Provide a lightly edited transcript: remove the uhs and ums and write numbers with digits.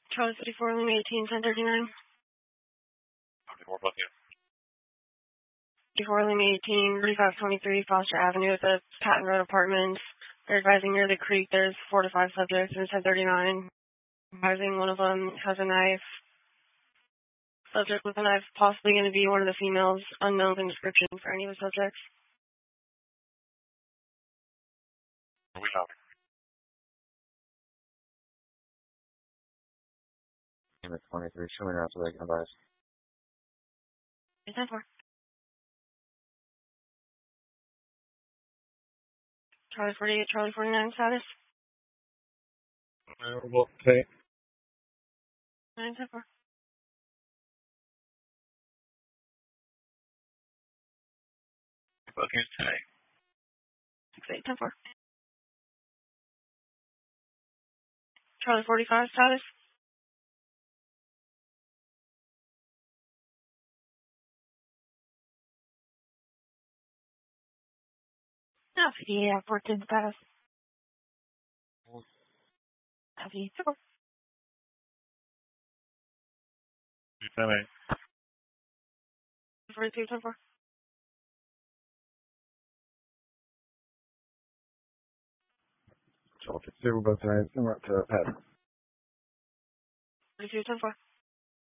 Charlie 54, Lima 18, 1039. 54, both you. 54, Lima 18, 3523 Foster Avenue at the Patton Road Apartments. They're advising near the creek there's 4 to 5 subjects in 1039. Advising one of them has a knife. Subject with a knife, possibly going to be one of the females, unknown in description for any of the subjects. We have it. Name at 23, show me around so they can advise. 10-4. Charlie 48, Charlie 49 status. Well, okay. 9-4. Both units today. 6-8, 10-4. Charlie 45 status. No, yeah, I've worked in the past. Copy. 10-4. 7-8. 42, 10-4. So, 52, both units, and we're up to Patton. 42, 10-4.